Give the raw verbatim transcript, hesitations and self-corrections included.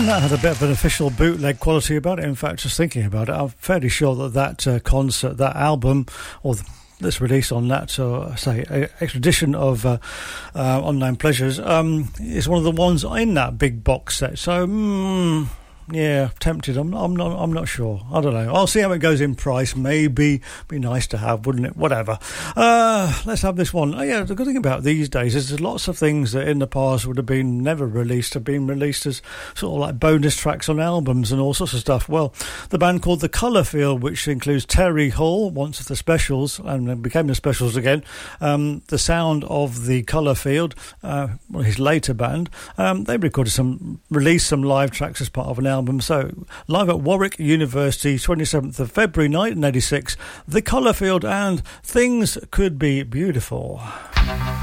That had a bit of an official bootleg quality about it. In fact, just thinking about it, I'm fairly sure that that uh, concert, that album, or the, this release on that, uh, say, extra edition of uh, uh, Online Pleasures, um, is one of the ones in that big box set. So, mm, yeah, tempted. I'm, I'm not. I'm not sure. I don't know. I'll see how it goes in price. Maybe be nice to have, wouldn't it? Whatever. Uh, let's have this one. Oh, yeah, the good thing about these days is there's lots of things that in the past would have been never released have been released as sort of like bonus tracks on albums and all sorts of stuff. Well, the band called The Colourfield, which includes Terry Hall, once of the Specials, and then became the Specials again. Um, the sound of The Colourfield, uh, well, his later band, um, they recorded some, released some live tracks as part of an album. So live at Warwick University, twenty-seventh of February nineteen eighty-six, The Colourfield and Things Could Be Beautiful.